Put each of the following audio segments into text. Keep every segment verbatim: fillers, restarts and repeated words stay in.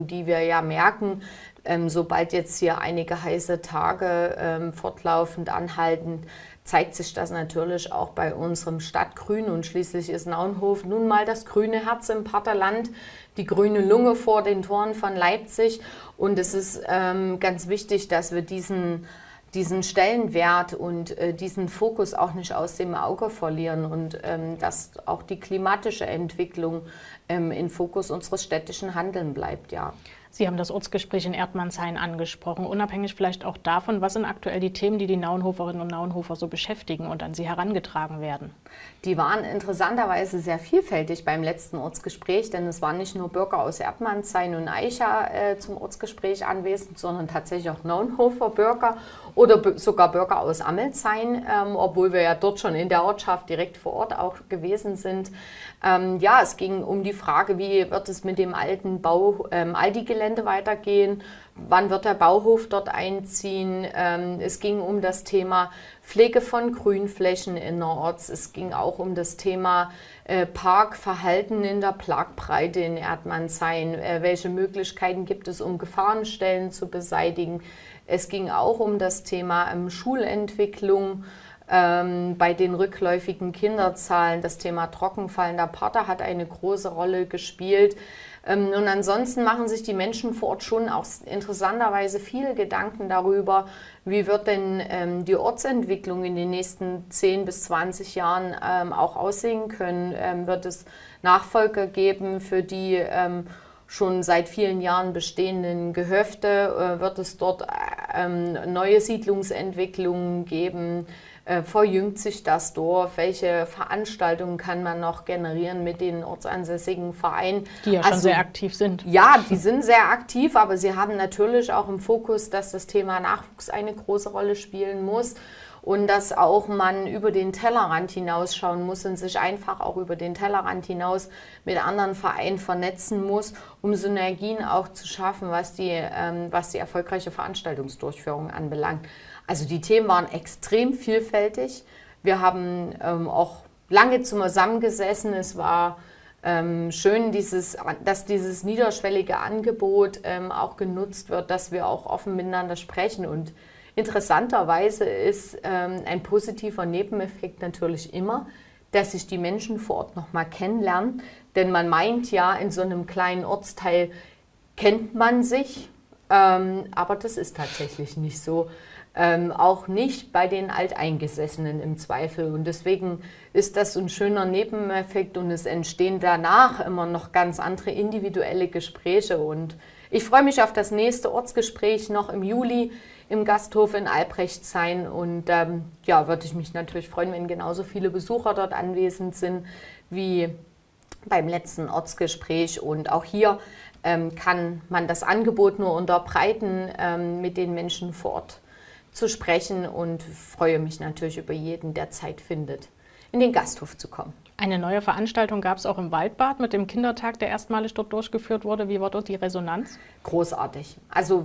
die wir ja merken, ähm, sobald jetzt hier einige heiße Tage ähm, fortlaufend anhalten, zeigt sich das natürlich auch bei unserem Stadtgrün. Und schließlich ist Naunhof nun mal das grüne Herz im Paterland, die grüne Lunge vor den Toren von Leipzig. Und es ist ähm, ganz wichtig, dass wir diesen diesen Stellenwert und äh, diesen Fokus auch nicht aus dem Auge verlieren und ähm, dass auch die klimatische Entwicklung ähm, im Fokus unseres städtischen Handelns bleibt, ja. Sie haben das Ortsgespräch in Erdmannshain angesprochen, unabhängig vielleicht auch davon, was sind aktuell die Themen, die die Naunhoferinnen und Naunhofer so beschäftigen und an Sie herangetragen werden? Die waren interessanterweise sehr vielfältig beim letzten Ortsgespräch, denn es waren nicht nur Bürger aus Erdmannshain und Aicha äh, zum Ortsgespräch anwesend, sondern tatsächlich auch Naunhofer Bürger oder sogar Bürger aus Amelshain, ähm, obwohl wir ja dort schon in der Ortschaft direkt vor Ort auch gewesen sind. Ähm, ja, es ging um die Frage, wie wird es mit dem alten Bau, ähm, Aldi-Gelände weitergehen, wann wird der Bauhof dort einziehen. Ähm, es ging um das Thema Pflege von Grünflächen innerorts. Es ging auch um das Thema äh, Parkverhalten in der Plagbreite in Erdmannshain. Äh, welche Möglichkeiten gibt es, um Gefahrenstellen zu beseitigen? Es ging auch um das Thema ähm, Schulentwicklung. Ähm, bei den rückläufigen Kinderzahlen, das Thema trockenfallender Partner hat eine große Rolle gespielt. Ähm, und ansonsten machen sich die Menschen vor Ort schon auch interessanterweise viele Gedanken darüber, wie wird denn ähm, die Ortsentwicklung in den nächsten zehn bis zwanzig Jahren ähm, auch aussehen können. Ähm, wird es Nachfolger geben für die ähm, schon seit vielen Jahren bestehenden Gehöfte? Äh, wird es dort ähm, neue Siedlungsentwicklungen geben? Äh, verjüngt sich das Dorf? Welche Veranstaltungen kann man noch generieren mit den ortsansässigen Vereinen? Die ja schon also, sehr aktiv sind. Ja, die sind sehr aktiv, aber sie haben natürlich auch im Fokus, dass das Thema Nachwuchs eine große Rolle spielen muss. Und dass auch man über den Tellerrand hinausschauen muss und sich einfach auch über den Tellerrand hinaus mit anderen Vereinen vernetzen muss, um Synergien auch zu schaffen, was die, ähm, was die erfolgreiche Veranstaltungsdurchführung anbelangt. Also die Themen waren extrem vielfältig. Wir haben ähm, auch lange zusammengesessen. Es war ähm, schön, dieses, dass dieses niederschwellige Angebot ähm, auch genutzt wird, dass wir auch offen miteinander sprechen. Und interessanterweise ist ähm, ein positiver Nebeneffekt natürlich immer, dass sich die Menschen vor Ort nochmal kennenlernen. Denn man meint ja, in so einem kleinen Ortsteil kennt man sich, ähm, aber das ist tatsächlich nicht so. Ähm, auch nicht bei den Alteingesessenen im Zweifel. Und deswegen ist das ein schöner Nebeneffekt und es entstehen danach immer noch ganz andere individuelle Gespräche. Und ich freue mich auf das nächste Ortsgespräch noch im Juli im Gasthof in Albrechtshain. Und ähm, ja, würde ich mich natürlich freuen, wenn genauso viele Besucher dort anwesend sind wie beim letzten Ortsgespräch. Und auch hier ähm, kann man das Angebot nur unterbreiten, ähm, mit den Menschen vor Ort zu sprechen und freue mich natürlich über jeden, der Zeit findet, in den Gasthof zu kommen. Eine neue Veranstaltung gab es auch im Waldbad mit dem Kindertag, der erstmalig dort durchgeführt wurde. Wie war dort die Resonanz? Großartig. Also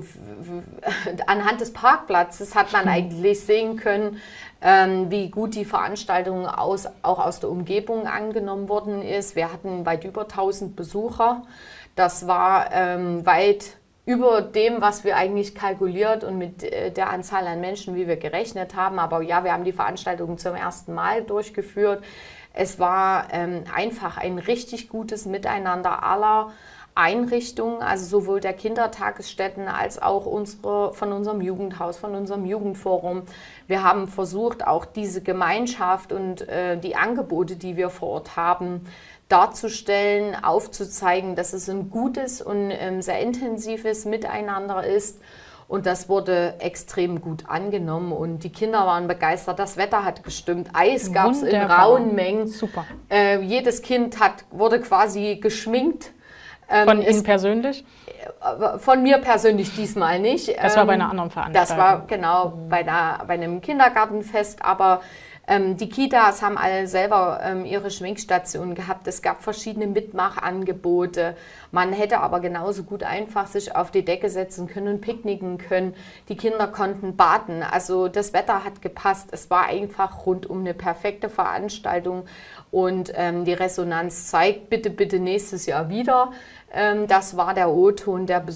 anhand des Parkplatzes hat man eigentlich sehen können, ähm, wie gut die Veranstaltung aus, auch aus der Umgebung angenommen worden ist. Wir hatten weit über tausend Besucher. Das war ähm, weit über dem, was wir eigentlich kalkuliert und mit der Anzahl an Menschen, wie wir gerechnet haben. Aber ja, wir haben die Veranstaltung zum ersten Mal durchgeführt. Es war ähm, einfach ein richtig gutes Miteinander aller Einrichtungen, also sowohl der Kindertagesstätten als auch unsere, von unserem Jugendhaus, von unserem Jugendforum. Wir haben versucht, auch diese Gemeinschaft und äh, die Angebote, die wir vor Ort haben, darzustellen, aufzuzeigen, dass es ein gutes und ähm, sehr intensives Miteinander ist. Und das wurde extrem gut angenommen und die Kinder waren begeistert. Das Wetter hat gestimmt, Eis gab es in rauen Mengen. Super. Äh, jedes Kind hat, wurde quasi geschminkt. Ähm, Von Ihnen persönlich? Von mir persönlich diesmal nicht. Das war bei einer anderen Veranstaltung. Das war genau bei, einer, bei einem Kindergartenfest, aber Ähm, die Kitas haben alle selber ähm, ihre Schminkstationen gehabt. Es gab verschiedene Mitmachangebote. Man hätte aber genauso gut einfach sich auf die Decke setzen können und picknicken können. Die Kinder konnten baden. Also das Wetter hat gepasst. Es war einfach rundum eine perfekte Veranstaltung. Und ähm, die Resonanz zeigt, bitte, bitte nächstes Jahr wieder. Ähm, das war der O-Ton der Besucher.